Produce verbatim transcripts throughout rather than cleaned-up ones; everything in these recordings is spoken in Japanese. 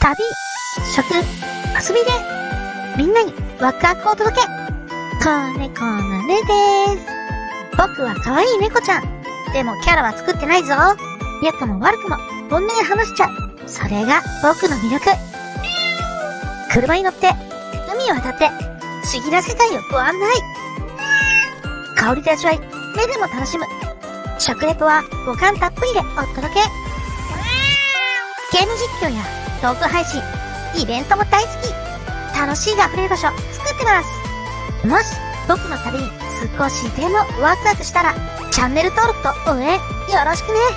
旅、食、遊びで、みんなにワクワクを届け。子猫のねです。僕は可愛い猫ちゃん。でもキャラは作ってないぞ。良くも悪くも本音で話しちゃう。それが僕の魅力。車に乗って、海を渡って、不思議な世界をご案内。香りで味わい、目でも楽しむ。食レポは五感たっぷりでお届け。ゲーム実況やトーク配信、イベントも大好き。楽しいが溢れる場所作ってます。もし僕の旅に少しでもワクワクしたら、チャンネル登録と応援よろしくね。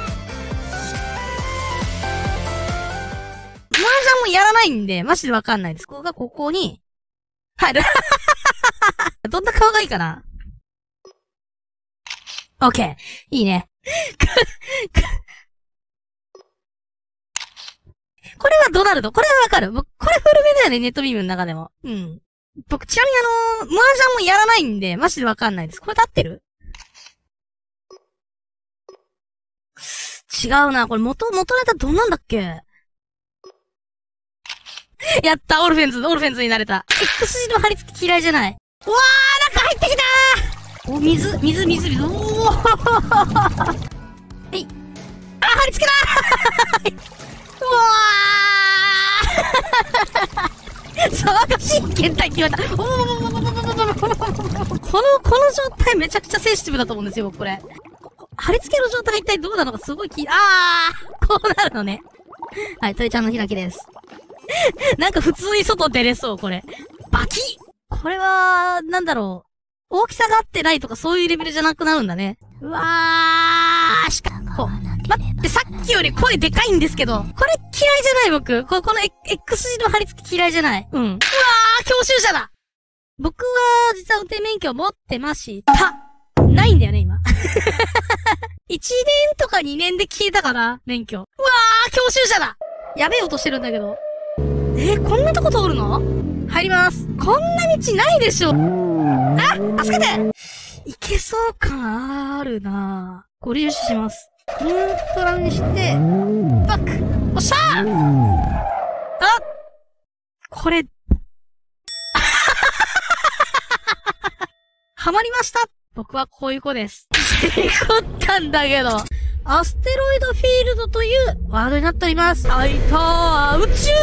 麻雀もやらないんで、マジでわかんないです。ここがここに入る。どんな顔がいいかな。オッケー。いいね。これはドナルド。これはわかる。僕、これ古めだよね、ネットビームの中でも。うん。僕、ちなみにあのー、麻雀もやらないんで、マジでわかんないです。これで合ってる？違うな。これ元、元ネタどんなんだっけ？やった、オルフェンズ、オルフェンズになれた。X 字の貼り付き嫌いじゃない。うわー、中入ってきたー！お、水、水、水、水、おーはい。あ、貼り付けたーうわー騒がしい検体決まった。おーこの、この状態めちゃくちゃセンシティブだと思うんですよ、僕これ。貼り付けの状態が一体どうなのかすごい気、あーこうなるのね。はい、トイちゃんの開きです。なんか普通に外出れそう、これ。バキッこれは、なんだろう。大きさが合ってないとかそういうレベルじゃなくなるんだね。うわーしかこう。待って、さっきより声でかいんですけど。これ嫌いじゃない僕。こ、この X 字の貼り付き嫌いじゃない。うん。うわー教習者だ僕は、実は運転免許持ってました。ないんだよね、今。いちねんとかにねんで消えたかな免許。うわー教習者だやべえ音してるんだけど。えー、こんなとこ通るの？入ります。こんな道ないでしょ。あ、助けていけそう感あるなぁ。ご利用します。ニュートラルにして、バックおっしゃーあこれ、はまりました僕はこういう子です。事故ったんだけど。アステロイドフィールドというワードになっております。あいたー宇宙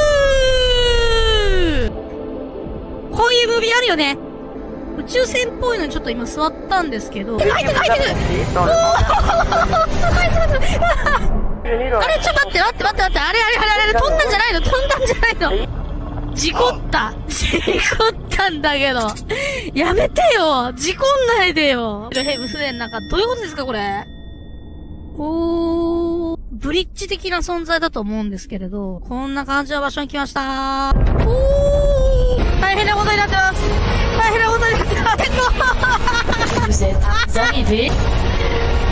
こういうムービーあるよね。宇宙船っぽいのにちょっと今座ったんですけど。入ってる入ってるおーすごいすごいすごいあれちょっと待って待って待って待って。あれあれあれあれ飛んだんじゃないの飛んだんじゃないの事故った事故ったんだけど。やめてよ事故んないでよヘブ船なんかどういうことですかこれ。おー、ブリッジ的な存在だと思うんですけれど、こんな感じの場所に来ましたー。おー、大変なことになってます大変なことになってます